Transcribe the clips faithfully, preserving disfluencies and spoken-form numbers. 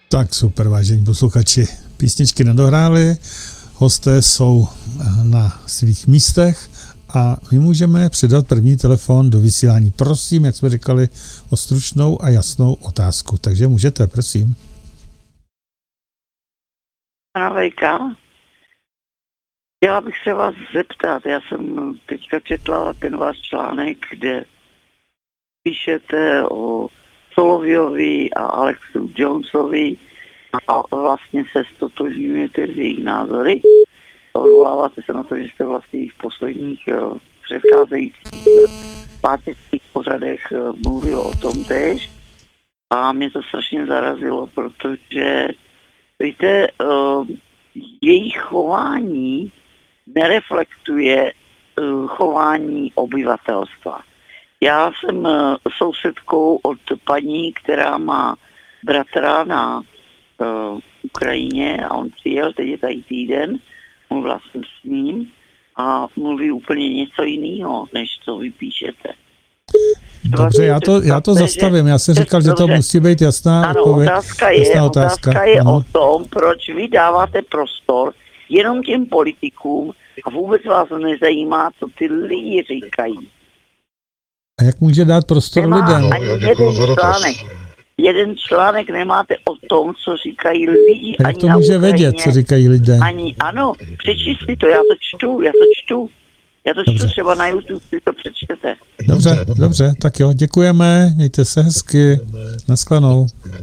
Tak super, vážení posluchači. Písničky nedohrály, hosté jsou na svých místech a my můžeme předat první telefon do vysílání. Prosím, jak jsme říkali, o stručnou a jasnou otázku. Takže můžete, prosím. Pana Vejka, chtěla bych se vás zeptat, já jsem teďka četla ten váš článek, kde píšete o Soloviovi a Alexu Jonesovi a vlastně se stotožňujete s jejich názory. Odvoláváte se na to, že jste vlastně v posledních uh, předcházejících pátečních pořadech uh, mluvil o tom též. A mě to strašně zarazilo, protože víte, uh, jejich chování nereflektuje uh, chování obyvatelstva. Já jsem uh, sousedkou od paní, která má bratra na uh, Ukrajině a on přijel, teď je tady týden, mluvila jsem s ním a mluví úplně něco jiného, než co vy píšete. Dobře, já to, já to zastavím. Já jsem říkal, že to musí být jasná ano, odpověď. Otázka je, jasná otázka. otázka je o tom, proč vy dáváte prostor jenom těm politikům a vůbec vás nezajímá, co ty lidi říkají. A jak může dát prostor Nemá lidem? ani jeden článek. Jeden článek nemáte o tom, co říkají lidi. Jak ani to na může Ukrajině, vědět, co říkají lidé? Ani, ano, přečti si to, já to čtu, já to čtu. Já to čtu, třeba na YouTube si to přečtete. Dobře, dobře, tak jo, děkujeme, mějte se hezky, naschledanou.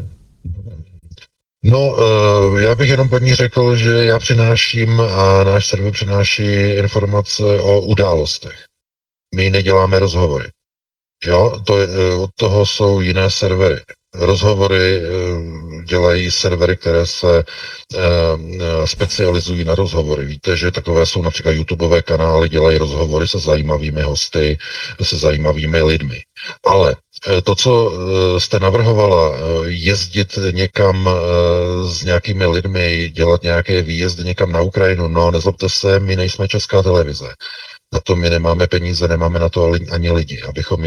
No, já bych jenom paní řekl, že já přináším a náš server přináší informace o událostech. My neděláme rozhovory. Jo, to je, od toho jsou jiné servery. Rozhovory dělají servery, které se specializují na rozhovory. Víte, že takové jsou například YouTubeové kanály, dělají rozhovory se zajímavými hosty, se zajímavými lidmi. Ale to, co jste navrhovala, jezdit někam s nějakými lidmi, dělat nějaké výjezdy někam na Ukrajinu, no nezlobte se, my nejsme Česká televize. Na to my nemáme peníze, nemáme na to ani lidi, abychom